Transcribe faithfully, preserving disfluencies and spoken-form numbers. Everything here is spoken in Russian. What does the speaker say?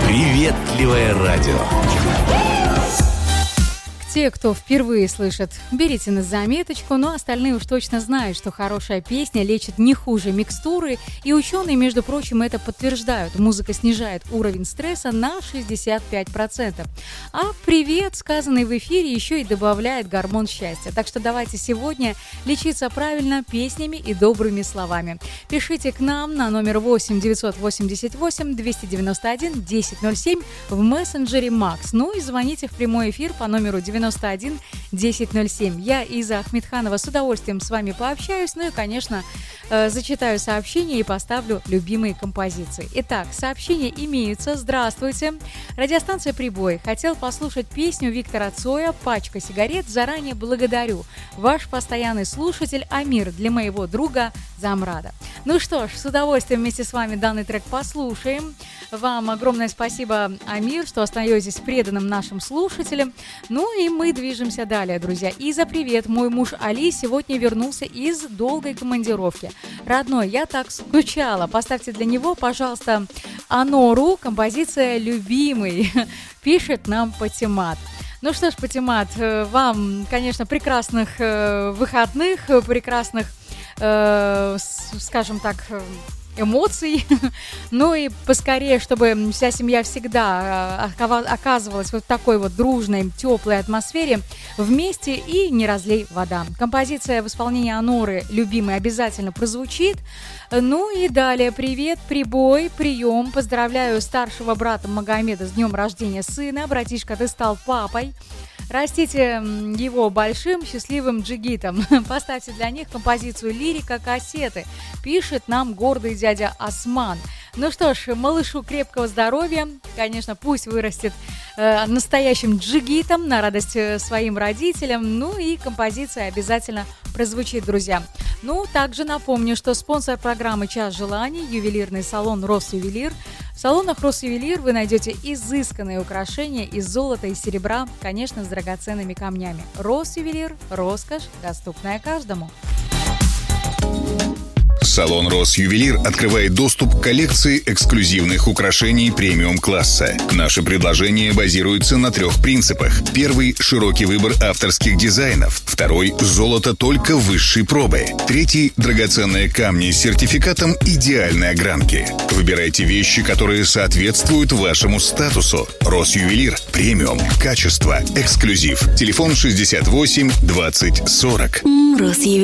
Приветливое радио. Те, кто впервые слышит, берите на заметочку, но остальные уж точно знают, что хорошая песня лечит не хуже микстуры, и ученые, между прочим, это подтверждают. Музыка снижает уровень стресса на шестьдесят пять процентов. А привет, сказанный в эфире, еще и добавляет гормон счастья. Так что давайте сегодня лечиться правильно песнями и добрыми словами. Пишите к нам на номер восемь девятьсот восемьдесят восемь двести девяносто один десять ноль семь в мессенджере Макс. Ну и звоните в прямой эфир по номеру девяносто один десять ноль семь. Я, Иза Ахмедханова, с удовольствием с вами пообщаюсь, ну и, конечно, э, зачитаю сообщения и поставлю любимые композиции. Итак, сообщения имеются. Здравствуйте. Радиостанция «Прибой». Хотел послушать песню Виктора Цоя «Пачка сигарет». Заранее благодарю. Ваш постоянный слушатель Амир для моего друга Замрада. Ну что ж, с удовольствием вместе с вами данный трек послушаем. Вам огромное спасибо, Амир, что остаетесь преданным нашим слушателям. Ну и мы движемся далее, друзья. Иза, привет. Мой муж Али сегодня вернулся из долгой командировки. Родной, я так скучала. Поставьте для него, пожалуйста, Анору, композиция «Любимый». Пишет нам Патимат. Ну что ж, Патимат, вам, конечно, прекрасных выходных, прекрасных, скажем так, эмоций, ну и поскорее, чтобы вся семья всегда оказывалась вот в такой вот дружной, теплой атмосфере вместе, и не разлей вода. Композиция в исполнении Аноры «Любимый» обязательно прозвучит. Ну и далее привет, прибой, прием. Поздравляю старшего брата Магомеда с днем рождения сына. Братишка, ты стал папой. Растите его большим счастливым джигитом. Поставьте для них композицию «Лирика кассеты». Пишет нам гордый дядя Осман. Ну что ж, малышу крепкого здоровья. Конечно, пусть вырастет э, настоящим джигитом на радость своим родителям. Ну и композиция обязательно прозвучит, друзья. Ну, также напомню, что спонсор программы «Час желаний» – ювелирный салон «Росювелир». В салонах «Росювелир» вы найдете изысканные украшения из золота и серебра, конечно, с драгоценными камнями. «Росювелир» – роскошь, доступная каждому. Салон «Росювелир» открывает доступ к коллекции эксклюзивных украшений премиум-класса. Наши предложения базируются на трех принципах. Первый – широкий выбор авторских дизайнов. Второй – золото только высшей пробы. Третий – драгоценные камни с сертификатом идеальной огранки. Выбирайте вещи, которые соответствуют вашему статусу. «Росювелир» – премиум, качество, эксклюзив. Телефон шестьдесят восемь двадцать сорок.